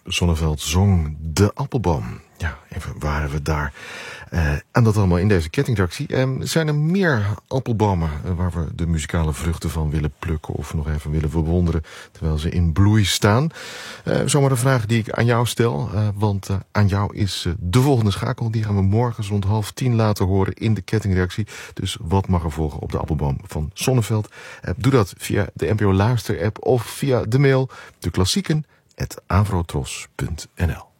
Zonneveld zong De Appelboom. Ja, even waren we daar. En dat allemaal in deze kettingreactie. Zijn er meer appelbomen waar we de muzikale vruchten van willen plukken of nog even willen bewonderen terwijl ze in bloei staan? Zomaar de vraag die ik aan jou stel, want aan jou is de volgende schakel. Die gaan we morgens rond 9:30 laten horen in de kettingreactie. Dus wat mag er volgen op de appelboom van Zonneveld? Doe dat via de NPO Luister app of via de mail deklassieken@avrotros.nl.